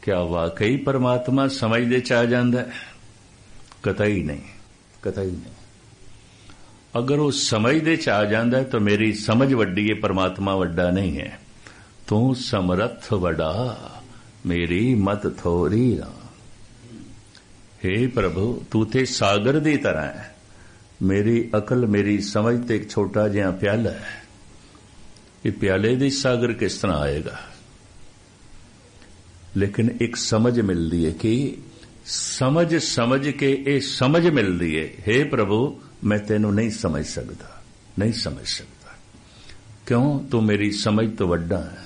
क्या वाकई परमात्मा समझ च आ जाता है? कतई नहीं, कतई नहीं। अगर वो समझ च आ जाता है तो मेरी समझ वड्डी है, परमात्मा वड्डा नहीं है। तू समर्थ वड़ा, मेरी मत थोड़ी ना। हे प्रभु, तू ते सागर दी तरह है, मेरी अकल मेरी समझ ते एक छोटा जिहा प्याला है। ये प्याले दी सागर किस तरह आएगा? लेकिन एक समझ मिलती है कि समझ समझ के ये समझ मिलती है, हे प्रभु मैं तेनू नहीं समझ सकता, नहीं समझ सकता। क्यों? तू मेरी समझ तो वड्डा है।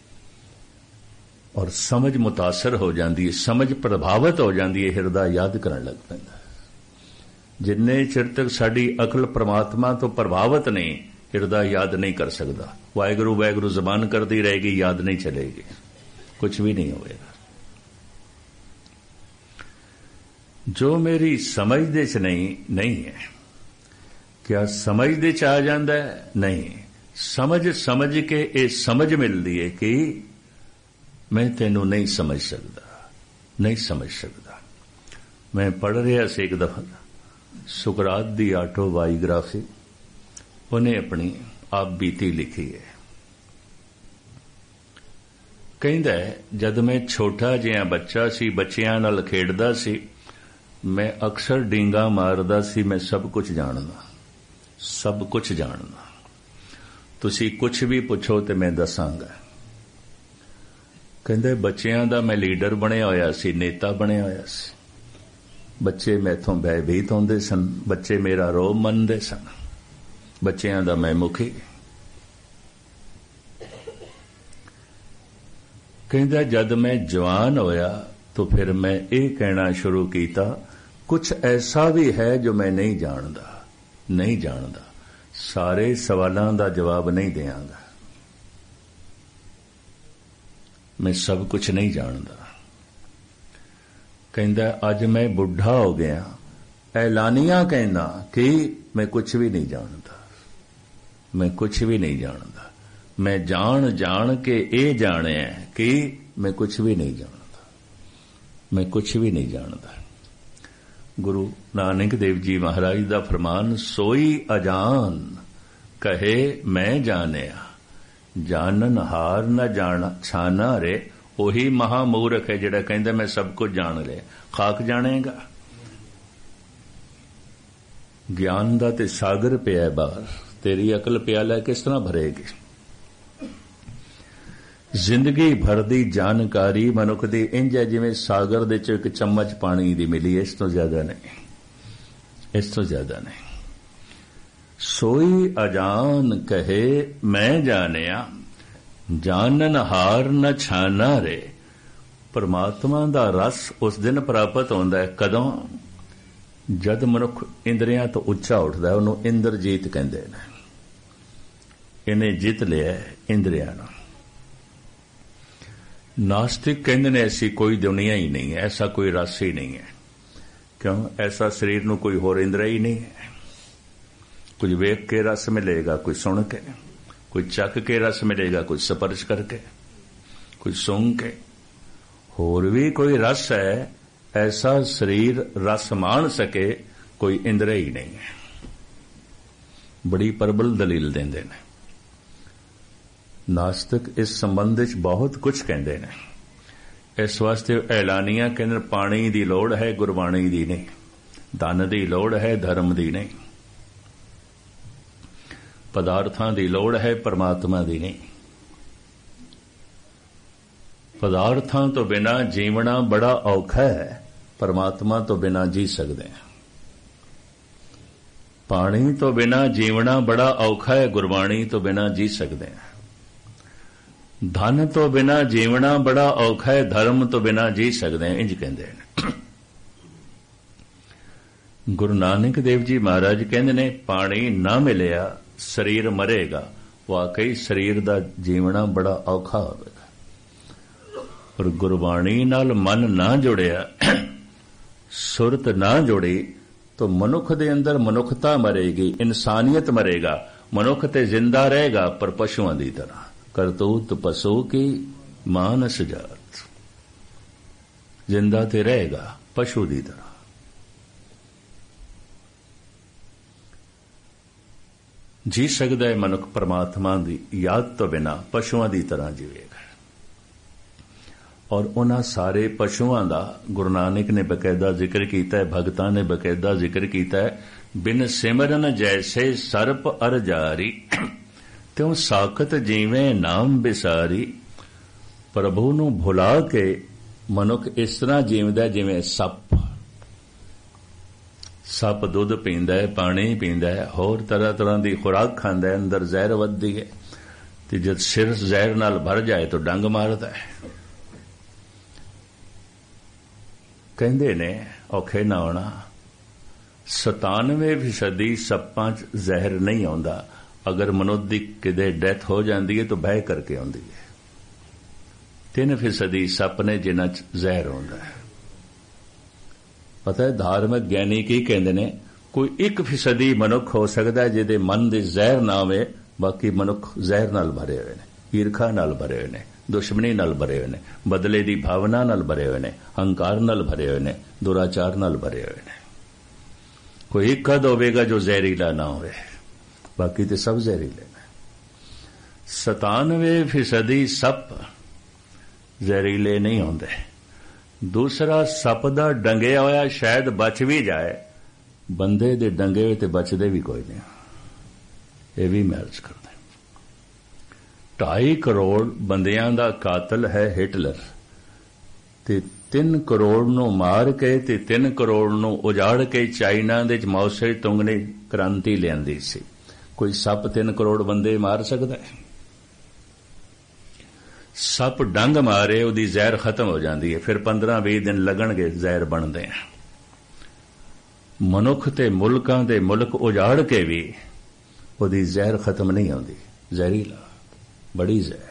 और समझ मुतासर हो जाती है, समझ प्रभावित हो जाती है, हिरदा याद करने लग पैंदा है। जिन्ने चिर तक साडी अकल परमात्मा तो प्रभावित नहीं, हिरदा याद नहीं कर सकता। वाहिगुरू वाहिगुरू जबान करती रहेगी, याद नहीं चलेगी, कुछ भी नहीं होगा। जो मेरी समझ दे च नहीं है, क्या समझ दे च आ जाता है? नहीं। समझ समझ के ये समझ मिलती है कि मैं तेनू नहीं समझ सकता, नहीं समझ सकता। मैं पढ़ रहा से एक दफा सुकरात दी ऑटोबायोग्राफी, उन्हें अपनी आप बीती लिखी है। कहंदा है, जद मैं छोटा जिहा बच्चा सी, बच्चियां नाल खेडदा सी, मैं अक्सर डींगा मारदा सी, मैं सब कुछ जानदा, सब कुछ जानदा। तुसी कुछ भी पुछो ते मैं दसांगा। कहंदे बच्चियां दा मैं लीडर बनिया होया सी, नेता बनिया होया सी। बच्चे मैथों भयभीत होंदे सन, बच्चे मेरा रोब मनदे सन, बच्चियां दा मैं मुखी। कहंदा जद मैं जवान होया तो फिर मैं ये कहना शुरू किया, कुछ ऐसा भी है जो मैं नहीं जानदा, नहीं जानदा। सारे सवालों का जवाब नहीं देंगा, मैं सब कुछ नहीं जानदा। कहंदा अज मैं बुढ़ा हो गया, ऐलानिया कहना कि मैं कुछ भी नहीं जानदा, मैं कुछ भी नहीं जानदा। मैं जान जान के ये जाने कि मैं कुछ भी नहीं जानदा, मैं कुछ भी नहीं जानदा। गुरु नानक देव जी महाराज दा फरमान, सोई अजान कहे मैं जानिया, जानन हार न जाना छाना रे। ओही महामूर्ख है जिहड़ा कहंदा मैं सब कुछ जान लिया। खाक जानेगा? ज्ञान दा ते सागर पिया बाहर, तेरी अकल प्याला किस तरह भरेगी? जिंदगी भर दी जानकारी मनुख दी इंज है जिवें सागर दे च एक चम्मच पानी दी मिली, इस तो ज्यादा नहीं, इस तो ज्यादा नहीं। सोई अजान कहे मैं जानिया, जानन हार न छाना रे। परमात्मा दा रस उस दिन प्राप्त होंदा है कदों? जद मनुख इंद्रियां तो उच्चा उठदा है, उन्होंने इंद्रजीत कहंदे ने। इन्हें जित लिया इंद्रियां नूं। नास्तिक कहंदे ने ऐसी कोई दुनिया ही नहीं है, ऐसा कोई रस ही नहीं है। क्यों? ऐसा शरीर नूं कोई होर इंद्रिय ही नहीं है। कुछ वेख के रस मिलेगा, कोई सुन के, कोई चख के रस मिलेगा, कोई स्पर्श करके, कोई सूंघ के। होर भी कोई रस है, ऐसा शरीर रस मान सके कोई इंद्रिय ही नहीं है। बड़ी प्रबल दलील देंदे ने नास्तिक। इस संबंध च बहुत कुछ कहते हैं। इस वास्ते ऐलानिया कहते पानी की लोड़ है, गुरबाणी की नहीं। धन की लोड़ है, धर्म की नहीं। पदार्थां की लोड़ है, परमात्मा की नहीं। पदार्थां तो बिना जीवना बड़ा औखा है, परमात्मा तो बिना जी सकते हैं। पानी तो बिना जीवना बड़ा औखा है, गुरबाणी तो बिना जी सकते हैं। धन तो बिना जीवना बड़ा औखा है, धर्म तो बिना जी सकते हैं, इंज कहते हैं। गुरु नानक देव जी महाराज कहते ने पानी ना मिलिया शरीर मरेगा। वाकई शरीर दा जीवना बड़ा औखा होगा। और गुरबाणी नाल मन ना जुड़िया, सुरत ना जुड़ी तो मनुख दे अंदर मनुखता मरेगी, इंसानियत मरेगा। मनुख ते जिंदा रहेगा पर पशुओं की तरह। करतूत पशु की मानस जात। जिंदा ते रहेगा पशु की तरह। जी सकता है मनुख परमात्मा की याद तो बिना पशुओं की तरह जीवेगा। और उन्हां सारे पशुओं का गुरु नानक ने बकायदा जिक्र किया है, भगतां ने बकायदा जिक्र किया है। बिन सिमरन जैसे सर्प अरजारी, त्यों साकत जीवें नाम बिसारी। प्रभु नूं भुला के मनुख इस तरह जीवदा जिवें सप दुध पींदा है, पानी पींदा है, होर तरह तरह की खुराक खांदा है, अंदर जहर वधदी है, ते जद सिर जहर नाल भर जाए तो डंग मारदा है। कहंदे ने औखे ना होना 97% सप्पां च जहर नहीं आउंदा। अगर मनुष्य दी किते डेथ हो जाती है तो बह करके आउंदी है। 3% सप ने जिन्हां च जहर आउंदा है। पता है धार्मिक ज्ञानी की कहते ने कोई 1% मनुख हो सकता है जिहदे मन दे जहर ना होवे, बाकी मनुख जहर नाल भरे हुए ने, ईर्खा नाल भरे हुए ने, दुश्मनी नाल भरे हुए ने, बदले की भावना नाल भरे हुए ने, हंकार नाल भरे हुए ने, दुराचार नाल भरे हुए ने। कोई एक कद होवेगा जो जहरीला ना होवे, बाकी तो सब जहरीले ने। 97% सप जहरीले नहीं होंदे। दूसरा सप दा डंगिया होया शायद बच भी जाए, बंदे दे डंगे हुए ते बचदे भी कोई नहीं। ये भी मैरिज करते। 2.5 करोड़ बंदियां दा कातल है हिटलर, ते 3 करोड़ नूं मार के ते 3 करोड़ नूं उजाड़ के चाइना दे माओ से तुंग ने क्रांति लियांदी सी। कोई सप 3 करोड़ बंदे मार सकदा है? सप डंग मारे उहदी जहर खत्म हो जाती है, फिर 15-20 दिन लगणगे जहर बनदे हैं। मनुख ते मुल्कां दे मुल्क उजाड़ के भी उहदी जहर खत्म नहीं होंदी। जहरीला, बड़ी जहर।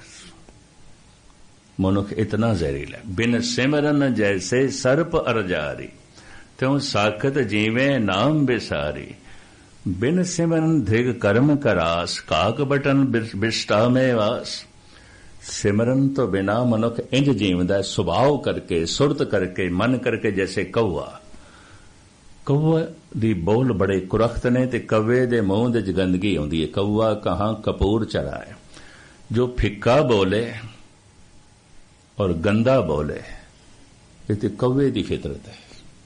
मनुख इतना जहरीला। बिन सिमरन जैसे सर्प अरजारी, त्यों साकत जीवें नाम बिसारी। बिन सिमरन धृग कर्म करास, काक बटन बिष्टा में वास। सिमरन तो बिना मनुख इंज जीवदा सुभाव करके, सुरत करके, मन करके, जैसे कौआ। कौआ दी बोल बड़े कुरख्त ने ते कौवे दे मुंह दे गंदगी आउंदी है। कौआ कहां कपूर चढ़ा है। जो फिक्का बोले और गंदा बोले, ये तो कौवे दी फितरत है।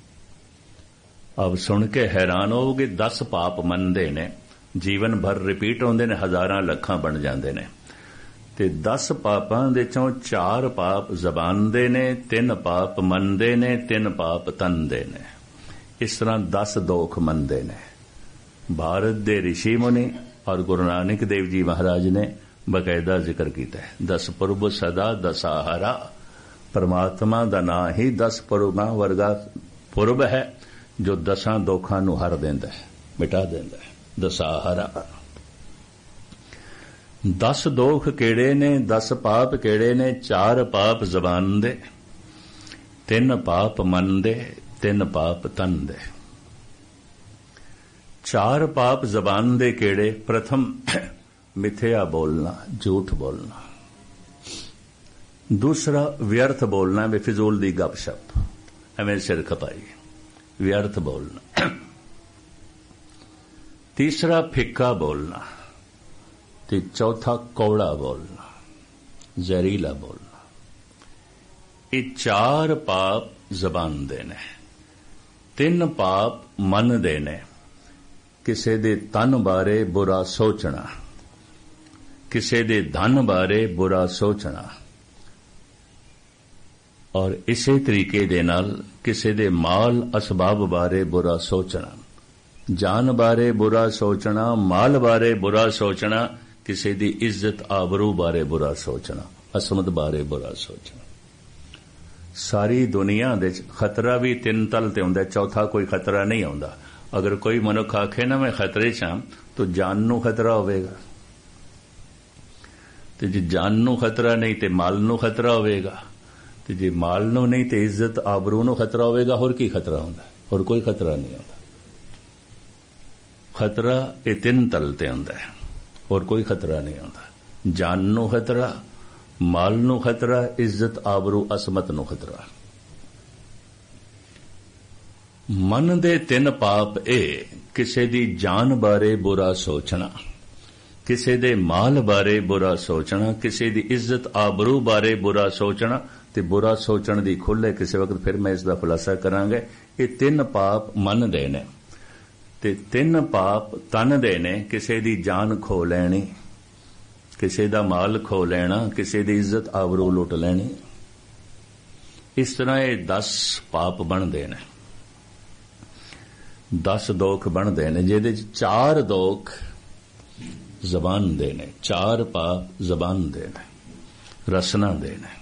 अब सुन के हैरान होगे। 10 पाप मनदे ने, जीवन भर रिपीट होंदे ने, हजारां लखां बन जांदे ने। ते 10 पापां दे चों 4 पाप जबान दे ने, 3 पाप मन दे ने, 3 पाप तन दे ने। इस तरह 10 दोख मनदे ने। भारत दे ऋषि मुनि और गुरु नानक देव जी महाराज ने बकायदा जिक्र किया है। 10 पुरब सदा दसाहरा। परमात्मा दा नां ही 10 पुरबां वर्गा पुरब है जो 10 दोखां नूं हर देंदा है, मिटा देंदा है। दसाहरा। 10 दोख केड़े ने, 10 पाप केड़े ने? 4 पाप जबान दे, 3 पाप मन दे, 3 पाप तन दे। 4 पाप जबान दे केड़े? प्रथम मिथ्या बोलना, झूठ बोलना। दूसरा व्यर्थ बोलना, बेफिजूल दी गपशप, एवें सिर खपाई, व्यर्थ बोलना। तीसरा फिक्का बोलना, ते चौथा कौड़ा बोलना, जहरीला बोलना। ये 4 पाप जबान दे ने, 3 पाप मन दे ने। किसे दे तन बारे बुरा सोचना, किसे दे धन बारे बुरा सोचना, और इसे तरीके दे नाल किसे दे माल असबाब बारे बुरा सोचना। जान बारे बुरा सोचना, माल बारे बुरा सोचना, किसी दी इज्जत आबरू बारे बुरा सोचना, असमत बारे बुरा सोचना। सारी दुनिया दे खतरा भी 3 तल ते हुंदा, चौथा कोई खतरा नहीं आउंदा। अगर कोई मनुख आखे ना मैं खतरे च हां, तो जान नूं खतरा होवेगा, ते जे जान नूं खतरा नहीं ते माल नूं खतरा होवेगा, ते जे माल नूं नहीं ते इज्जत आबरू नूं खतरा होवेगा। होर की खतरा हुंदा? होर कोई खतरा नहीं हुंदा। खतरा ये 3 तल ते हुंदा है, और कोई खतरा नहीं होता। जान नूं खतरा, माल नूं खतरा, इज्जत आबरू असमत नूं खतरा। ਮਨ ਦੇ 3 ਪਾਪ ਇਹ, ਕਿਸੇ ਦੀ ਜਾਨ ਬਾਰੇ ਬੁਰਾ ਸੋਚਣਾ, ਕਿਸੇ ਦੇ ਮਾਲ ਬਾਰੇ ਬੁਰਾ ਸੋਚਣਾ, ਕਿਸੇ ਦੀ ਇੱਜ਼ਤ ਆਬਰੂ ਬਾਰੇ ਬੁਰਾ ਸੋਚਣਾ, ਤੇ ਬੁਰਾ ਸੋਚਣ ਦੀ ਖੁੱਲ੍ਹ ਕਿਸੇ ਵਕਤ ਫਿਰ ਮੈਂ ਇਸ ਦਾ ਖੁਲਾਸਾ ਕਰਾਂਗੇ। ਇਹ 3 ਪਾਪ ਮਨ ਦੇ ਨੇ, ਤੇ 3 ਪਾਪ ਤਨ ਦੇ ਨੇ। ਕਿਸੇ ਦੀ ਜਾਨ ਖੋ ਲੈਣੀ, ਕਿਸੇ ਦਾ ਮਾਲ ਖੋ ਲੈਣਾ, ਕਿਸੇ ਦੀ ਇੱਜ਼ਤ ਆਬਰੂ ਲੁੱਟ ਲੈਣੀ। ਇਸ ਤਰ੍ਹਾਂ ਇਹ 10 ਪਾਪ ਬਣਦੇ ਨੇ, 10 ਦੋਖ ਬਣਦੇ ਨੇ, ਜਿਹਦੇ 'ਚ 4 ਦੋਖ ਜ਼ਬਾਨ ਦੇ ਨੇ, 4 ਪਾਪ ਜ਼ਬਾਨ ਦੇ ਨੇ, ਰਸਨਾ ਦੇ ਨੇ।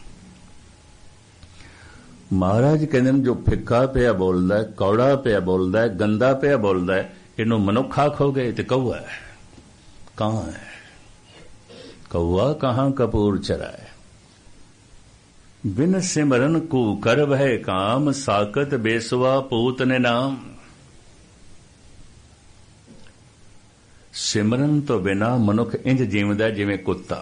ਮਹਾਰਾਜ ਕਹਿੰਦੇ ਨੇ ਜੋ ਫਿੱਕਾ ਪਿਆ ਬੋਲਦਾ, ਕੌੜਾ ਪਿਆ ਬੋਲਦਾ, ਗੰਦਾ ਪਿਆ ਬੋਲਦਾ, ਇਹਨੂੰ ਮਨੁੱਖ ਆਖੋਗੇ ਤੇ ਕਊਆ ਹੈ। ਕਹਾਂ ਹੈ ਕਊਆ, ਕਹਾਂ ਕਪੂਰ ਚਰਾਏ। ਬਿਨ ਸਿਮਰਨ ਕੂ ਕਰ ਵਹਿ ਕਾਮ, ਸਾਕਤ ਬੇਸਵਾ ਪੂਤ ਨੇ ਨਾਮ। ਸਿਮਰਨ ਤੋਂ ਬਿਨਾ ਮਨੁੱਖ ਇੰਜ ਜੀਵਦਾ ਜਿਵੇਂ ਕੁੱਤਾ।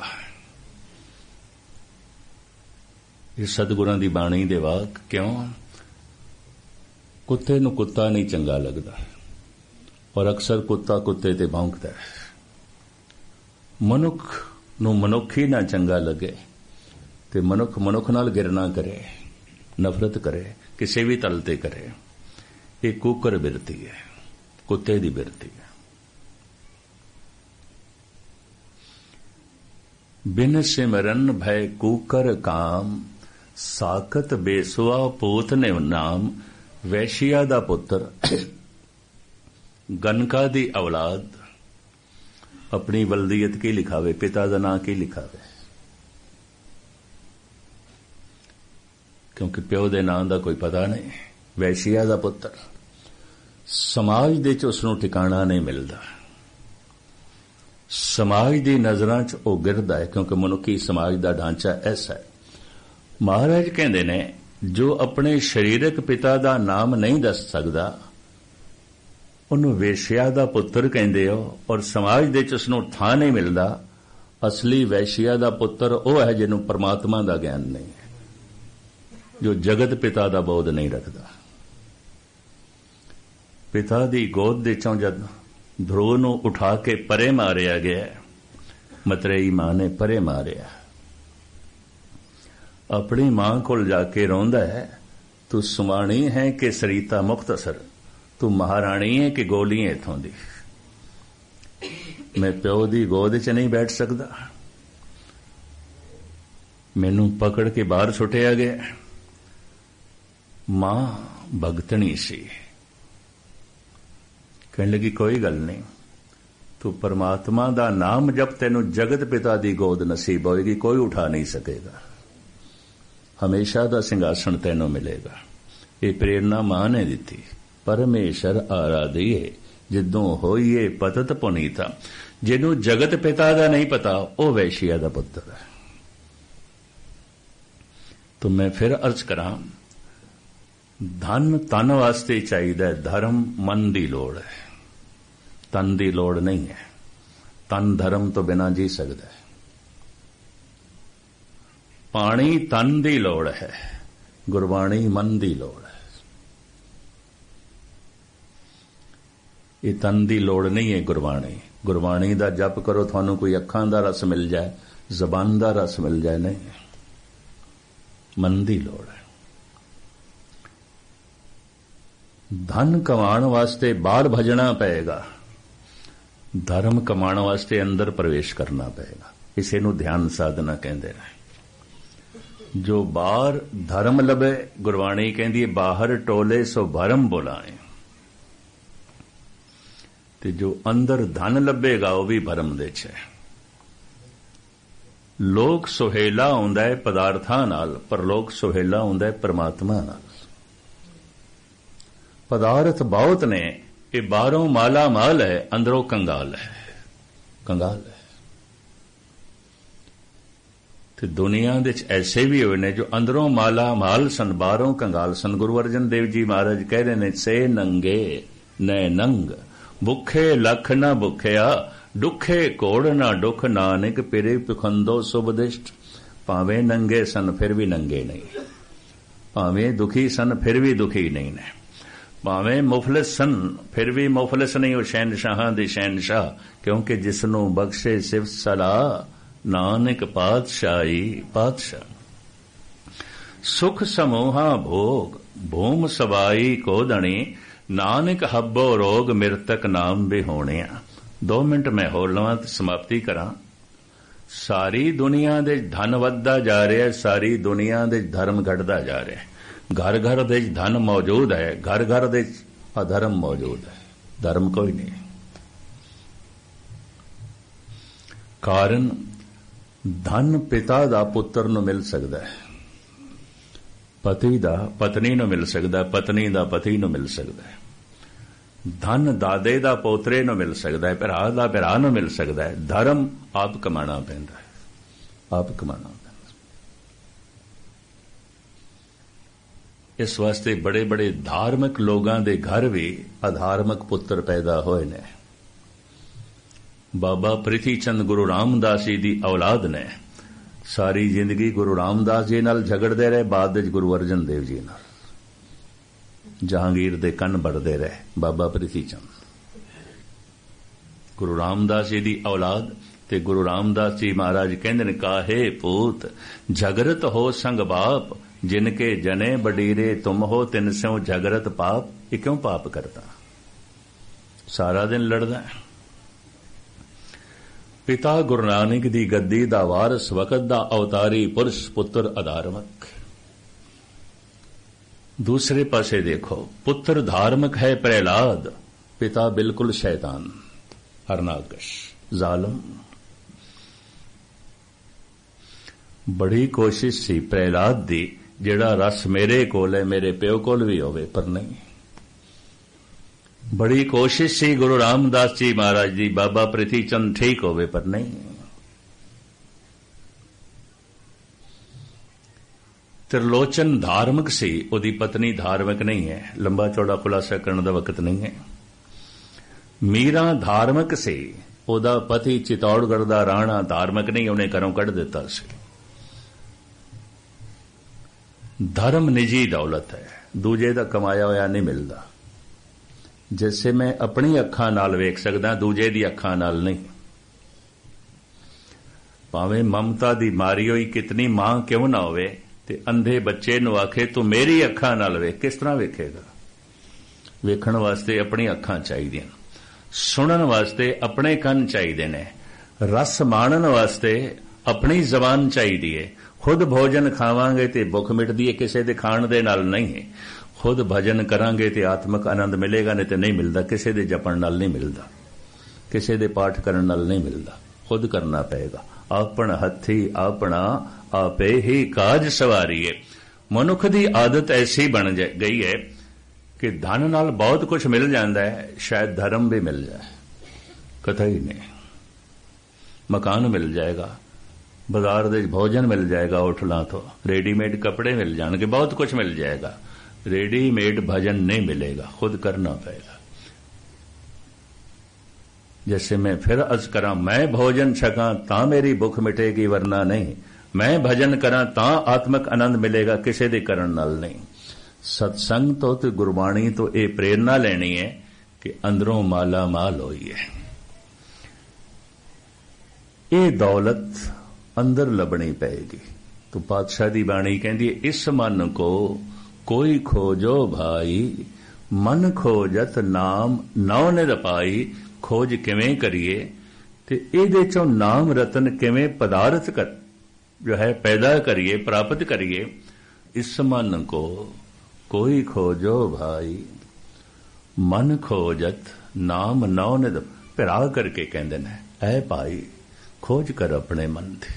ਇਹ ਸਤਿਗੁਰਾਂ ਦੀ ਬਾਣੀ ਦੇ ਵਾਕ। ਕਿਉਂ? ਕੁੱਤੇ ਨੂੰ ਕੁੱਤਾ ਨਹੀਂ ਚੰਗਾ ਲੱਗਦਾ, ਔਰ ਅਕਸਰ ਕੁੱਤਾ ਕੁੱਤੇ ਤੇ ਭੌਂਕਦਾ ਹੈ। ਮਨੁੱਖ ਨੂੰ ਮਨੁੱਖ ਹੀ ਨਾ ਚੰਗਾ ਲੱਗੇ ਤੇ ਮਨੁੱਖ ਮਨੁੱਖ ਨਾਲ ਗਿਰਨਾ ਕਰੇ, ਨਫ਼ਰਤ ਕਰੇ, ਕਿਸੇ ਵੀ ਤਲ ਤੇ ਕਰੇ। ਇਹ ਕੂਕਰ ਬਿਰਤੀ ਹੈ, ਕੁੱਤੇ ਦੀ ਬਿਰਤੀ ਹੈ। ਬਿਨ ਸਿਮਰਨ ਭੈ ਕੂਕਰ ਕਾਮ, ਸਾਕਤ ਬੇਸਵਾ ਪੂਤ ਨੇ ਨਾਮ। ਵੈਸ਼ੀਆ ਦਾ ਪੁੱਤਰ, ਗਨਕਾ ਦੀ ਔਲਾਦ ਆਪਣੀ ਵਲਦੀਅਤ ਕੀ ਲਿਖਾਵੇ, ਪਿਤਾ ਦਾ ਨਾਂ ਕੀ ਲਿਖਾਵੇ? ਕਿਉਂਕਿ ਪਿਓ ਦੇ ਨਾਂ ਦਾ ਕੋਈ ਪਤਾ ਨਹੀਂ। ਵੈਸ਼ੀਆ ਦਾ ਪੁੱਤਰ, ਸਮਾਜ ਦੇ 'ਚ ਉਸ ਨੂੰ ਠਿਕਾਣਾ ਨਹੀਂ ਮਿਲਦਾ, ਸਮਾਜ ਦੀ ਨਜ਼ਰਾਂ 'ਚ ਉਹ ਗਿਰਦਾ ਹੈ, ਕਿਉਂਕਿ ਮਨੁੱਖੀ ਸਮਾਜ ਦਾ ਢਾਂਚਾ ਐਸਾ ਹੈ। ਮਹਾਰਾਜ ਕਹਿੰਦੇ ਨੇ ਜੋ ਆਪਣੇ ਸਰੀਰਕ ਪਿਤਾ ਦਾ ਨਾਮ ਨਹੀਂ ਦੱਸ ਸਕਦਾ, ਉਹਨੂੰ ਵੇਸ਼ਿਆ ਦਾ ਪੁੱਤਰ ਕਹਿੰਦੇ ਹੋ, ਔਰ ਸਮਾਜ ਦੇ 'ਚ ਉਸ ਨੂੰ ਥਾਂ ਨਹੀਂ ਮਿਲਦਾ। ਅਸਲੀ ਵੈਸ਼ਿਆ ਦਾ ਪੁੱਤਰ ਉਹ ਹੈ ਜਿਹਨੂੰ ਪਰਮਾਤਮਾ ਦਾ ਗਿਆਨ ਨਹੀਂ ਹੈ, ਜੋ ਜਗਤ ਪਿਤਾ ਦਾ ਬੋਧ ਨਹੀਂ ਰੱਖਦਾ। ਪਿਤਾ ਦੀ ਗੋਦ ਦੇ 'ਚੋਂ ਜਦ ਧਰੁਵ ਨੂੰ ਉਠਾ ਕੇ ਪਰੇ ਮਾਰਿਆ ਗਿਆ, ਮਤਰੇਈ ਮਾਂ ਨੇ ਪਰੇ ਮਾਰਿਆ, ਆਪਣੀ ਮਾਂ ਕੋਲ ਜਾ ਕੇ ਰੋਂਦਾ ਹੈ, ਤੂੰ ਸੁਮਾਣੀ ਹੈ ਕਿ ਸਰੀਤਾ ਮੁਖਤਸਰ, ਤੂੰ ਮਹਾਰਾਣੀ ਹੈ ਕਿ ਗੋਲੀ ਹੈ ਇਥੋਂ ਦੀ। ਮੈਂ ਪਿਓ ਦੀ ਗੋਦ 'ਚ ਨਹੀਂ ਬੈਠ ਸਕਦਾ, ਮੈਨੂੰ ਪਕੜ ਕੇ ਬਾਹਰ ਸੁੱਟਿਆ ਗਿਆ। ਮਾਂ ਭਗਤਣੀ ਸੀ, ਕਹਿਣ ਲੱਗੀ ਕੋਈ ਗੱਲ ਨਹੀਂ, ਤੂੰ ਪਰਮਾਤਮਾ ਦਾ ਨਾਮ ਜਪ, ਤੈਨੂੰ ਜਗਤ ਪਿਤਾ ਦੀ ਗੋਦ ਨਸੀਬ ਹੋਏਗੀ, ਕੋਈ ਉਠਾ ਨਹੀਂ ਸਕੇਗਾ, ਹਮੇਸ਼ਾ ਦਾ ਸਿੰਘਾਸਣ ਤੈਨੂੰ ਮਿਲੇਗਾ। ਇਹ ਪ੍ਰੇਰਨਾ ਮਾਂ ਨੇ ਦਿੱਤੀ। ਪਰਮੇਸ਼ਰ ਆਰਾਧੀਏ ਜਿੱਦੋਂ ਹੋਈਏ ਪਤਤ ਪੁਨੀਤਾ। ਜਿਹਨੂੰ ਜਗਤ ਪਿਤਾ ਦਾ ਨਹੀਂ ਪਤਾ, ਉਹ ਵੈਸ਼ੀਆ ਦਾ ਪੁੱਤਰ ਹੈ। ਤਾਂ ਮੈਂ ਫਿਰ ਅਰਜ਼ ਕਰਾਂ, ਧਨ ਤਨ ਵਾਸਤੇ ਚਾਹੀਦਾ, ਧਰਮ ਮਨ ਦੀ ਲੋੜ ਹੈ, ਤਨ ਦੀ ਲੋੜ ਨਹੀਂ ਹੈ। ਤਨ ਧਰਮ ਤੋਂ ਬਿਨਾਂ ਜੀ ਸਕਦਾ ਹੈ। ਪਾਣੀ ਤਨ ਦੀ ਲੋੜ ਹੈ, ਗੁਰਬਾਣੀ ਮਨ ਦੀ ਲੋੜ ਹੈ। ਇਹ ਤਨ ਦੀ ਲੋੜ ਨਹੀਂ ਹੈ ਗੁਰਬਾਣੀ। ਗੁਰਬਾਣੀ ਦਾ ਜਪ ਕਰੋ, ਤੁਹਾਨੂੰ ਕੋਈ ਅੱਖਾਂ ਦਾ ਰਸ ਮਿਲ ਜਾਏ, ਜ਼ਬਾਨ ਦਾ ਰਸ ਮਿਲ ਜਾਏ, ਨਹੀਂ, ਮਨ ਦੀ ਲੋੜ ਹੈ। ਧਨ ਕਮਾਉਣ ਵਾਸਤੇ ਬਾਹਰ ਭਜਣਾ ਪਏਗਾ, ਧਰਮ ਕਮਾਉਣ ਵਾਸਤੇ ਅੰਦਰ ਪ੍ਰਵੇਸ਼ ਕਰਨਾ ਪਏਗਾ। ਇਸੇ ਨੂੰ ਧਿਆਨ ਸਾਧਨਾ ਕਹਿੰਦੇ ਨੇ। ਜੋ ਬਾਹਰ ਧਰਮ ਲੱਭੇ, ਗੁਰਬਾਣੀ ਕਹਿੰਦੀ ਹੈ ਬਾਹਰ ਟੋਲੇ ਸੋ ਭਰਮ ਬੁਲਾਏ, ਤੇ ਜੋ ਅੰਦਰ ਧਨ ਲੱਭੇਗਾ ਉਹ ਵੀ ਭਰਮ ਦੇ 'ਚ ਹੈ। ਲੋਕ ਸੁਹੇਲਾ ਹੁੰਦਾ ਹੈ ਪਦਾਰਥਾਂ ਨਾਲ, ਪਰ ਲੋਕ ਸੁਹੇਲਾ ਹੁੰਦਾ ਹੈ ਪਰਮਾਤਮਾ ਨਾਲ। ਪਦਾਰਥ ਬਹੁਤ ਨੇ, ਇਹ ਬਾਹਰੋਂ ਮਾਲਾ ਮਾਲ ਹੈ, ਅੰਦਰੋਂ ਕੰਗਾਲ ਹੈ, ਕੰਗਾਲ ਹੈ। ਤੇ ਦੁਨੀਆ ਦੇ ਵਿੱਚ ਐਸੇ ਵੀ ਹੋਏ ਨੇ ਜੋ ਅੰਦਰੋਂ ਮਾਲਾ ਮਾਲ ਸਨ, ਬਾਹਰੋਂ ਕੰਗਾਲ ਸਨ। ਗੁਰੂ ਅਰਜਨ ਦੇਵ ਜੀ ਮਹਾਰਾਜ ਕਹਿ ਰਹੇ ਨੇ, ਸੇ ਨੰਗੇ ਨੈ ਨੰਗ, ਭੁੱਖੇ ਲੱਖ ਨਾ ਭੁੱਖਿਆ, ਦੁੱਖੇ ਕੋੜ ਨਾ ਦੁੱਖ, ਨਾਨਕ ਪਿਰੇ ਪਖੰਦੋ ਸੁਭਦਿਸ਼ਟ। ਭਾਵੇਂ ਨੰਗੇ ਸਨ ਫਿਰ ਵੀ ਨੰਗੇ ਨਹੀਂ, ਭਾਵੇਂ ਦੁਖੀ ਸਨ ਫਿਰ ਵੀ ਦੁਖੀ ਨਹੀਂ ਨੇ, ਭਾਵੇਂ ਮੁਫਲਿਸ ਸਨ ਫਿਰ ਵੀ ਮੁਫਲਿਸ ਨਹੀਂ, ਉਹ ਸ਼ਹਿਨਸ਼ਾਹਾਂ ਦੇ ਸ਼ਹਿਨਸ਼ਾਹ, ਕਿਉਂਕਿ ਜਿਸ ਨੂੰ ਬਖਸ਼ੇ ਸਿਫਤ ਸਲਾਹ ਨਾਨਕ ਪਾਤਸ਼ਾਹੀ ਪਾਤਸ਼ਾਹ। ਸੁਖ ਸਮੂਹਾ ਭੋਗ ਭੂਮ ਸਵਾਈ ਕੋਦਣੀ ਨਾਨਕ ਹੱਬੋ ਰੋਗ ਮਿਰਤਕ ਨਾਮ ਬਿਹੋਣਿਆ। 2 ਮਿੰਟ ਮੈਂ ਹੋਰ ਲਵਾਂ ਤੇ ਸਮਾਪਤੀ ਕਰਾਂ। ਸਾਰੀ ਦੁਨੀਆ ਦੇ ਧਨ ਵੱਧਦਾ ਜਾ ਰਿਹਾ, ਸਾਰੀ ਦੁਨੀਆ ਦੇ ਧਰਮ ਘਟਦਾ ਜਾ ਰਿਹਾ। ਘਰ ਘਰ ਦੇ ਧਨ ਮੌਜੂਦ ਹੈ, ਘਰ ਘਰ ਦੇ ਅਧਰਮ ਮੌਜੂਦ ਹੈ, ਧਰਮ ਕੋਈ ਨਹੀਂ। ਕਾਰਨ ਧਨ ਪਿਤਾ ਦਾ ਪੁੱਤਰ ਨੂੰ ਮਿਲ ਸਕਦਾ ਹੈ, ਪਤੀ ਦਾ ਪਤਨੀ ਨੂੰ ਮਿਲ ਸਕਦਾ, ਪਤਨੀ ਦਾ ਪਤੀ ਨੂੰ ਮਿਲ ਸਕਦਾ ਹੈ। ਧਨ ਦਾਦੇ ਦਾ ਪੋਤਰੇ ਨੂੰ ਮਿਲ ਸਕਦਾ ਹੈ, ਭਰਾ ਦਾ ਭਰਾ ਨੂੰ ਮਿਲ ਸਕਦਾ ਹੈ। ਧਰਮ ਆਪ ਕਮਾਣਾ ਪੈਂਦਾ ਹੈ, ਆਪ ਕਮਾਣਾ ਪੈਂਦਾ। ਇਸ ਵਾਸਤੇ ਬੜੇ ਬੜੇ ਧਾਰਮਿਕ ਲੋਕਾਂ ਦੇ ਘਰ ਵੀ ਅਧਾਰਮਿਕ ਪੁੱਤਰ ਪੈਦਾ ਹੋਏ ਨੇ। ਬਾਬਾ ਪ੍ਰਿਥੀ ਚੰਦ ਗੁਰੂ ਰਾਮਦਾਸ ਜੀ ਦੀ ਔਲਾਦ ਨੇ। ਸਾਰੀ ਜ਼ਿੰਦਗੀ ਗੁਰੂ ਰਾਮਦਾਸ ਜੀ ਨਾਲ ਝਗੜਦੇ ਰਹੇ, ਬਾਅਦ ਵਿੱਚ ਗੁਰੂ ਅਰਜਨ ਦੇਵ ਜੀ ਨਾਲ ਜਹਾਂਗੀਰ ਦੇ ਕੰਨ ਵੱਢਦੇ ਰਹੇ। ਬਾਬਾ ਪ੍ਰਿਥੀ ਚੰਦ ਗੁਰੂ ਰਾਮਦਾਸ ਜੀ ਦੀ ਔਲਾਦ, ਤੇ ਗੁਰੂ ਰਾਮਦਾਸ ਜੀ ਮਹਾਰਾਜ ਕਹਿੰਦੇ ਨੇ, ਕਾਹੇ ਪੂਤ ਝਗਰਤ ਹੋ ਸੰਗ ਬਾਪ ਜਿਨ ਕੇ ਜਨੇ ਬਡੀਰੇ ਤੁਮ ਹੋ ਤਿਨ ਸਿਉ ਝਗਰਤ ਪਾਪ। ਇਹ ਕਿਉਂ ਪਾਪ ਕਰਦਾ? ਸਾਰਾ ਦਿਨ ਲੜਦਾ। ਪਿਤਾ ਗੁਰੂ ਨਾਨਕ ਦੀ ਗੱਦੀ ਦਾ ਵਾਰਸ, ਵਕਤ ਦਾ ਅਵਤਾਰੀ ਪੁਰਸ਼, ਪੁੱਤਰ ਅਧਾਰਮਕ। ਦੂਸਰੇ ਪਾਸੇ ਦੇਖੋ, ਪੁੱਤਰ ਧਾਰਮਿਕ ਹੈ ਪ੍ਰਹਿਲਾਦ, ਪਿਤਾ ਬਿਲਕੁਲ ਸ਼ੈਤਾਨ, ਹਰਨਾਕਸ਼, ਜ਼ਾਲਮ। ਬੜੀ ਕੋਸ਼ਿਸ਼ ਸੀ ਪ੍ਰਹਿਲਾਦ ਦੀ, ਜਿਹੜਾ ਰਸ ਮੇਰੇ ਕੋਲ ਹੈ ਮੇਰੇ ਪਿਓ ਕੋਲ ਵੀ ਹੋਵੇ, ਪਰ ਨਹੀਂ। ਬੜੀ ਕੋਸ਼ਿਸ਼ ਸੀ ਗੁਰੂ ਰਾਮਦਾਸ ਜੀ ਮਹਾਰਾਜ ਦੀ, ਬਾਬਾ ਪ੍ਰਿਥੀ ਚੰਦ ਠੀਕ ਹੋਵੇ, ਪਰ ਨਹੀਂ। त्रिलोचन धार्मिक सी, ਉਹਦੀ ਪਤਨੀ ਧਾਰਮਿਕ ਨਹੀਂ ਹੈ। ਲੰਬਾ ਚੌੜਾ ਖੁਲਾਸਾ ਕਰਨ ਦਾ ਵਕਤ ਨਹੀਂ ਹੈ। ਮੀਰਾ ਧਾਰਮਿਕ ਸੀ, ਉਹਦਾ ਪਤੀ ਚਿਤੌੜਗੜ੍ਹ ਦਾ ਰਾਣਾ ਧਾਰਮਿਕ ਨਹੀਂ, ਉਹਨੇ ਘਰੋਂ ਕੱਢ ਦਿੱਤਾ ਸੀ। ਧਰਮ ਨਿੱਜੀ ਦੌਲਤ ਹੈ, ਦੂਜੇ ਦਾ ਕਮਾਇਆ ਹੋਇਆ ਨਹੀਂ ਮਿਲਦਾ। ਜਿਸੇ ਮੈਂ ਆਪਣੀ ਅੱਖਾਂ ਨਾਲ ਵੇਖ ਸਕਦਾ, ਦੂਜੇ ਦੀ ਅੱਖਾਂ ਨਾਲ ਨਹੀਂ। ਭਾਵੇਂ ਮਮਤਾ ਦੀ ਮਾਰੀ ਹੋਈ ਕਿਤਨੀ ਮਾਂ ਕਿਉਂ ਨਾ ਹੋਵੇ, ਤੇ ਅੰਧੇ ਬੱਚੇ ਨੂੰ ਆਖੇ ਤੂੰ ਮੇਰੀ ਅੱਖਾਂ ਨਾਲ ਵੇਖ, ਕਿਸ ਤਰ੍ਹਾਂ ਵੇਖੇਗਾ? ਵੇਖਣ ਵਾਸਤੇ ਆਪਣੀ ਅੱਖਾਂ ਚਾਹੀਦੀਆਂ, ਸੁਣਨ ਵਾਸਤੇ ਆਪਣੇ ਕੰਨ ਚਾਹੀਦੇ ਨੇ, ਰਸ ਮਾਣਨ ਵਾਸਤੇ ਆਪਣੀ ਜ਼ਬਾਨ ਚਾਹੀਦੀ ਹੈ। ਖੁਦ ਭੋਜਨ ਖਾਵਾਂਗੇ ਤੇ ਭੁੱਖ ਮਿਟਦੀ ਹੈ, ਕਿਸੇ ਦੇ ਖਾਣ ਦੇ ਨਾਲ ਨਹੀਂ ਹੈ। ਖੁਦ ਭਜਨ ਕਰਾਂਗੇ ਤੇ ਆਤਮਿਕ ਆਨੰਦ ਮਿਲੇਗਾ, ਨਹੀਂ ਤੇ ਨਹੀਂ ਮਿਲਦਾ। ਕਿਸੇ ਦੇ ਜਪਣ ਨਾਲ ਨਹੀਂ ਮਿਲਦਾ, ਕਿਸੇ ਦੇ ਪਾਠ ਕਰਨ ਨਾਲ ਨਹੀਂ ਮਿਲਦਾ, ਖੁਦ ਕਰਨਾ ਪਏਗਾ। ਆਪਣ ਹੱਥੀ ਆਪਣਾ ਆਪੇ ਹੀ ਕਾਜ ਸਵਾਰੀਏ। ਮਨੁੱਖ ਦੀ ਆਦਤ ਐਸੀ ਬਣ ਗਈ ਹੈ ਕਿ ਧਨ ਨਾਲ ਬਹੁਤ ਕੁਝ ਮਿਲ ਜਾਂਦਾ ਹੈ, ਸ਼ਾਇਦ ਧਰਮ ਵੀ ਮਿਲ ਜਾਏ, ਕਤਈ ਨਹੀਂ। ਮਕਾਨ ਮਿਲ ਜਾਏਗਾ, ਬਾਜ਼ਾਰ ਦੇ ਭੋਜਨ ਮਿਲ ਜਾਏਗਾ, ਹੋਟਲਾਂ ਤੋਂ ਰੈਡੀਮੇਡ ਕੱਪੜੇ ਮਿਲ ਜਾਣਗੇ, ਬਹੁਤ ਕੁਝ ਮਿਲ ਜਾਏਗਾ। रेडीमेड भजन नहीं मिलेगा, खुद करना पड़ेगा। जैसे मैं फिर अर्ज करा, मैं भोजन छका तां मेरी भुख मिटेगी, वरना नहीं। मैं भजन करा तां आत्मक आनंद मिलेगा, किसी दे करन नाल नहीं। सत्संग तो ते गुरबाणी तो ये प्रेरणा लेनी है कि अंदरों माला माल होई है। ये दौलत अंदर लभनी पएगी। तो पातशाह दी बाणी कहती है, इस मन को कोई खोजो भाई, मन खोजत नाम नौ निध पाई। खोज किवें करिए ते इहदे चों नाम रतन किवें पदार्थ कर जो है पैदा करिए, प्राप्त करिए। इस मन को कोई खोजो भाई, मन खोजत नाम नौ निध। पिरा करके कहंदे ने, ऐ भाई खोज कर अपने मन दी।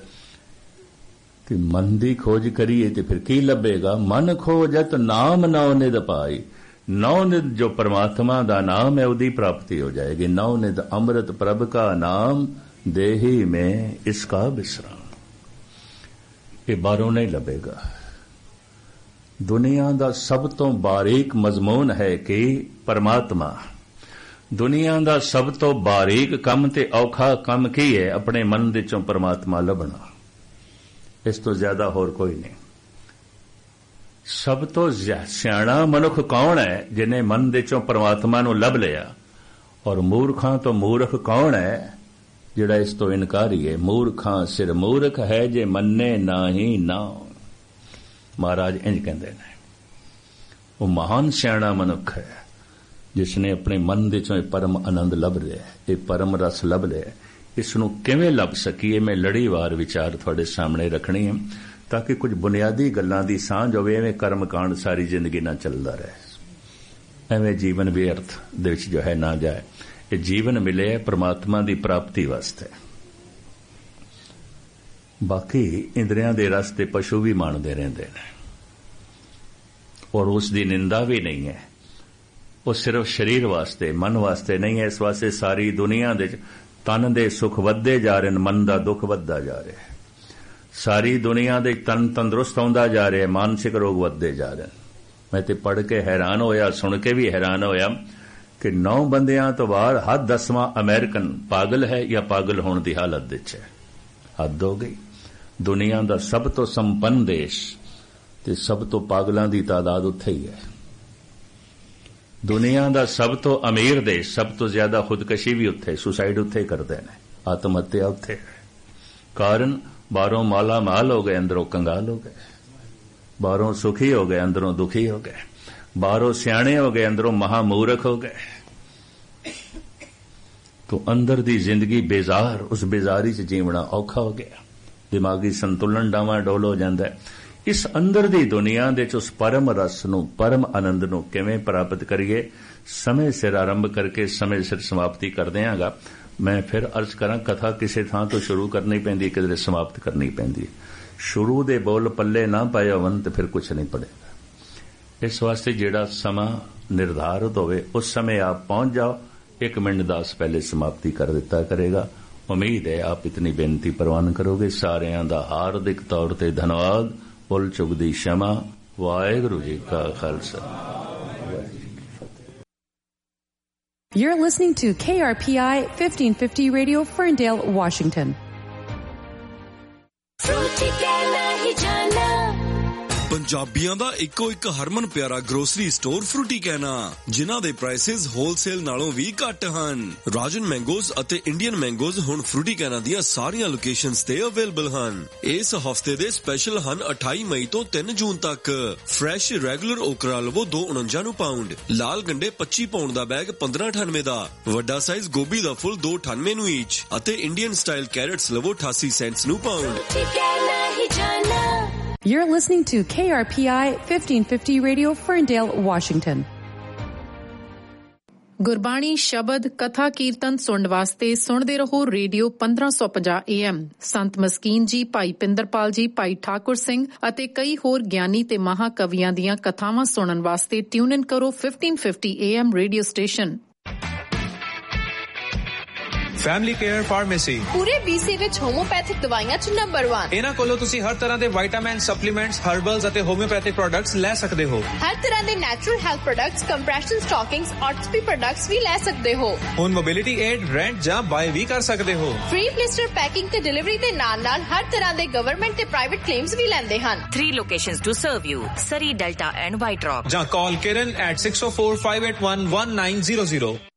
मन दी खोज करिए तो फिर की लभेगा? मन खोजत नाम नौ निध पाई। नौ निध जो परमात्मा दा नाम है, उदी प्राप्ति हो जाएगी। नौ निध अमृत प्रभ का नाम, देही में इसका विश्राम। ये बारों नहीं लभेगा। दुनिया दा सब तो बारीक मजमून है कि परमात्मा। दुनिया दा सब तो बारीक कम ते औखा कम की है? अपने मन दे चों परमात्मा लभना। इस तो ज्यादा होर कोई नहीं। ਸਭ ਤੋਂ ਸਿਆਣਾ ਮਨੁੱਖ ਕੌਣ ਹੈ? ਜਿਹਨੇ ਮਨ ਦੇ ਚੋਂ ਪਰਮਾਤਮਾ ਨੂੰ ਲੱਭ ਲਿਆ। ਔਰ ਮੂਰਖਾਂ ਤੋਂ ਮੂਰਖ ਕੌਣ ਹੈ? ਜਿਹੜਾ ਇਸ ਤੋਂ ਇਨਕਾਰੀ ਹੈ। ਮੂਰਖਾਂ ਸਿਰ ਮੂਰਖ ਹੈ ਜੇ ਮੰਨੇ ਨਾਹੀ ਨਾਉ। ਮਹਾਰਾਜ ਇੰਜ ਕਹਿੰਦੇ ਨੇ। ਉਹ ਮਹਾਨ ਸਿਆਣਾ ਮਨੁੱਖ ਹੈ ਜਿਸ ਨੇ ਆਪਣੇ ਮਨ ਦੇ ਚੋਂ ਇਹ ਪਰਮ ਆਨੰਦ ਲੱਭ ਲਿਆ, ਇਹ ਪਰਮ ਰਸ ਲੱਭ ਲਿਆ। ਇਸ ਨੂੰ ਕਿਵੇਂ ਲੱਭ ਸਕੀਏ? ਮੈਂ ਲੜੀਵਾਰ ਵਿਚਾਰ ਤੁਹਾਡੇ ਸਾਹਮਣੇ ਰੱਖਣੀ ਹੈ ਤਾਂ ਕਿ ਕੁਝ ਬੁਨਿਆਦੀ ਗੱਲਾਂ ਦੀ ਸਾਂਝ ਹੋਵੇ। ਐਵੇਂ ਕਰਮਕਾਂਡ ਸਾਰੀ ਜ਼ਿੰਦਗੀ ਨਾ ਚੱਲਦਾ ਰਹੇ, ਐਵੇਂ ਜੀਵਨ ਵਿਅਰਥ ਦੇ ਵਿੱਚ ਜੋ ਹੈ ਨਾ ਜਾਏ। ਇਹ ਜੀਵਨ ਮਿਲੇ ਪਰਮਾਤਮਾ ਦੀ ਪ੍ਰਾਪਤੀ ਵਾਸਤੇ। ਬਾਕੀ ਇੰਦਰੀਆਂ ਦੇ ਰਸ ਤੇ ਪਸ਼ੂ ਵੀ ਮਾਣਦੇ ਰਹਿੰਦੇ ਨੇ ਔਰ ਉਸ ਦੀ ਨਿੰਦਾ ਵੀ ਨਹੀਂ ਹੈ। ਉਹ ਸਿਰਫ ਸਰੀਰ ਵਾਸਤੇ, ਮਨ ਵਾਸਤੇ ਨਹੀਂ ਹੈ। ਇਸ ਵਾਸਤੇ ਸਾਰੀ ਦੁਨੀਆ ਦੇ ਤਨ ਦੇ ਸੁੱਖ ਵੱਧਦੇ ਜਾ ਰਹੇ ਨੇ, ਮਨ ਦਾ ਦੁੱਖ ਵੱਧਦਾ ਜਾ ਰਿਹਾ। ਸਾਰੀ ਦੁਨੀਆ ਦੇ ਤਨ ਤੰਦਰੁਸਤ ਹੁੰਦਾ ਜਾ ਰਿਹਾ, ਮਾਨਸਿਕ ਰੋਗ ਵੱਧਦੇ ਜਾ ਰਹੇ। ਮੈਂ ਤੇ ਪੜ੍ਹ ਕੇ ਹੈਰਾਨ ਹੋਇਆ, ਸੁਣ ਕੇ ਵੀ ਹੈਰਾਨ ਹੋਇਆ ਕਿ 9 ਬੰਦਿਆਂ ਤੋਂ ਬਾਅਦ ਹਰ 10ਵਾਂ ਅਮਰੀਕਨ ਪਾਗਲ ਹੈ ਜਾਂ ਪਾਗਲ ਹੋਣ ਦੀ ਹਾਲਤ ਵਿੱਚ ਹੈ। ਹੱਦ ਹੋ ਗਈ। ਦੁਨੀਆ ਦਾ ਸਭ ਤੋਂ ਸੰਪੰਨ ਦੇਸ਼ ਤੇ ਸਭ ਤੋਂ ਪਾਗਲਾਂ ਦੀ ਤਾਦਾਦ ਉੱਥੇ ਹੀ ਹੈ। ਦੁਨੀਆ ਦਾ ਸਭ ਤੋਂ ਅਮੀਰ ਦੇਸ਼, ਸਭ ਤੋਂ ਜ਼ਿਆਦਾ ਖੁਦਕਸ਼ੀ ਵੀ ਉੱਥੇ, ਸੁਸਾਈਡ ਉੱਥੇ ਕਰਦੇ ਨੇ, ਆਤਮ ਹੱਤਿਆ ਉੱਥੇ ਹੈ। ਕਾਰਨ ਬਾਹਰੋਂ ਮਾਲਾ ਮਾਲ ਹੋ ਗਏ, ਅੰਦਰੋਂ ਕੰਗਾਲ ਹੋ ਗਏ। ਬਾਹਰੋਂ ਸੁਖੀ ਹੋ ਗਏ, ਅੰਦਰੋਂ ਦੁਖੀ ਹੋ ਗਏ। ਬਾਹਰੋਂ ਸਿਆਣੇ ਹੋ ਗਏ, ਅੰਦਰੋਂ ਮਹਾਮੂਰਖ ਹੋ ਗਏ। ਤੋ ਅੰਦਰ ਦੀ ਜ਼ਿੰਦਗੀ ਬੇਜ਼ਾਰ, ਉਸ ਬੇਜ਼ਾਰੀ 'ਚ ਜੀਵਣਾ ਔਖਾ ਹੋ ਗਿਆ। ਦਿਮਾਗੀ ਸੰਤੁਲਨ ਡਾਵਾਂ ਡੋਲ ਹੋ ਜਾਂਦਾ ਹੈ। ਇਸ ਅੰਦਰ ਦੀ ਦੁਨੀਆ ਦੇ 'ਚ ਉਸ ਪਰਮ ਰਸ ਨੂੰ, ਪਰਮ ਆਨੰਦ ਨੂੰ ਕਿਵੇਂ ਪ੍ਰਾਪਤ ਕਰੀਏ? ਸਮੇਂ ਸਿਰ ਆਰੰਭ ਕਰਕੇ ਸਮੇਂ ਸਿਰ ਸਮਾਪਤੀ ਕਰ ਦਿਆਂਗਾ। ਮੈਂ ਫਿਰ ਅਰਜ਼ ਕਰਾਂ, ਕਥਾ ਕਿਸੇ ਥਾਂ ਤੋਂ ਸ਼ੁਰੂ ਕਰਨੀ ਪੈਂਦੀ, ਕਿਧਰੇ ਸਮਾਪਤ ਕਰਨੀ ਪੈਂਦੀ। ਸ਼ੁਰੂ ਦੇ ਬੋਲ ਪੱਲੇ ਨਾ ਪਾਏ ਹੋਣ ਤੇ ਫਿਰ ਕੁਛ ਨਹੀਂ ਪੜੇਗਾ। ਇਸ ਵਾਸਤੇ ਜਿਹੜਾ ਸਮਾਂ ਨਿਰਧਾਰਿਤ ਹੋਵੇ ਉਸ ਸਮੇਂ ਆਪ ਪਹੁੰਚ ਜਾਓ। 1 ਮਿੰਟ 10 ਪਹਿਲੇ ਸਮਾਪਤੀ ਕਰ ਦਿੱਤਾ ਕਰੇਗਾ। ਉਮੀਦ ਹੈ ਆਪ ਇਤਨੀ ਬੇਨਤੀ ਪ੍ਰਵਾਨ ਕਰੋਗੇ। ਸਾਰਿਆਂ ਦਾ ਹਾਰਦਿਕ ਤੌਰ ਤੇ ਧੰਨਵਾਦ। ਭੁੱਲ ਚੁੱਕ ਦੀ क्षमा। ਵਾਹਿਗੁਰੂ ਜੀ ਕਾ Khalsa. You're listening to KRPI 1550 Radio, Ferndale, Washington. ਪੰਜਾਬੀਆਂ ਦਾ ਇੱਕੋ ਇੱਕ ਹਰਮਨ ਪਿਆਰਾ ਗਰੋਸਰੀ ਸਟੋਰ ਫਰੂਟੀਕੈਨਾ, ਜਿਨ੍ਹਾਂ ਦੇ ਪ੍ਰਾਈਸਿਸ ਹੋਲਸੇਲ ਨਾਲੋਂ ਵੀ ਘੱਟ ਹਨ। ਰਾਜਨ ਮੈਂਗੋਜ਼ ਅਤੇ ਇੰਡੀਅਨ ਮੈਂਗੋਜ਼ ਹੁਣ ਫਰੂਟੀਕੈਨਾ ਦੀਆਂ ਸਾਰੀਆਂ ਲੋਕੇਸ਼ਨਸ ਤੇ ਅਵੇਲੇਬਲ ਹਨ। ਇਸ ਹਫਤੇ ਦੇ ਸਪੈਸ਼ਲ ਹਨ 28 ਮਈ ਤੋਂ 3 ਜੂਨ ਤੱਕ। ਫਰੈਸ਼ ਰੈਗੂਲਰ ਓਕਰਾ ਲਵੋ 249 ਨੂੰ ਪਾਉਂਡ, ਲਾਲ ਗੰਡੇ 25 ਪਾਉਂਡ ਦਾ ਬੈਗ 1598 ਦਾ, ਵੱਡਾ ਸਾਈਜ਼ ਗੋਭੀ ਦਾ ਫੁੱਲ 298 ਨੂੰ ਈਚ ਅਤੇ ਇੰਡੀਅਨ ਸਟਾਈਲ ਕੈਰਟਸ ਲਵੋ 88 ਸੈਂਟਸ ਨੂੰ pound. You're listening to KRPI 1550 Radio, Ferndale, Washington. Gurbani ਸ਼ਬਦ ਕਥਾ ਕੀਰਤਨ ਸੁਣਨ ਵਾਸਤੇ ਸੁਣਦੇ ਰਹੋ ਰੇਡੀਓ 1550 AM। ਸੰਤ ਮਸਕੀਨ ਜੀ, ਭਾਈ ਪਿੰਦਰਪਾਲ ਜੀ, ਭਾਈ ਠਾਕੁਰ ਸਿੰਘ ਅਤੇ ਕਈ ਹੋਰ ਗਿਆਨੀ ਤੇ ਮਹਾਕਵੀਆਂ ਦੀਆਂ ਕਥਾਵਾਂ ਸੁਣਨ ਵਾਸਤੇ ਟਿਊਨ ਇਨ ਕਰੋ 1550 AM radio station. Family care pharmacy ਪੂਰੇ BC ਵਿੱਚ ਹੋਮੋਪੈਥਿਕ ਦਵਾਈਆਂ 'ਚ ਨੰਬਰ 1। ਇਹਨਾਂ ਕੋਲੋਂ ਤੁਸੀਂ ਹਰ ਤਰ੍ਹਾਂ ਦੇ ਵਿਟਾਮਿਨ, ਸਪਲੀਮੈਂਟਸ, ਹਰਬਲਸ ਅਤੇ ਹੋਮਿਓਪੈਥਿਕ ਪ੍ਰੋਡਕਟਸ ਲੈ ਸਕਦੇ ਹੋ। ਹਰ ਤਰ੍ਹਾਂ ਦੇ natural health products, compression ਸਟਾਕਿੰਗਸ, ਆਰਥੋਪੀ products ਵੀ ਲੈ ਸਕਦੇ ਹੋ। ਹੁਣ ਮੋਬਿਲਿਟੀ ਏਡ, ਰੈਂਟ ਜਾਂ ਬਾਏ ਵੀ ਕਰ ਸਕਦੇ ਹੋ। ਫ੍ਰੀ ਬਲਿਸਟਰ ਪੈਕਿੰਗ ਤੇ ਡਿਲੀਵਰੀ ਦੇ ਨਾਲ-ਨਾਲ ਹਰ ਤਰ੍ਹਾਂ ਦੇ ਗਵਰਨਮੈਂਟ ਤੇ ਪ੍ਰਾਈਵੇਟ ਕਲੇਮਸ ਵੀ ਲੈਂਦੇ ਹਨ। 3 locations to serve you: Surrey, Delta and White Rock. ਜਾਂ ਕਾਲ Kiran at 604-581-1900.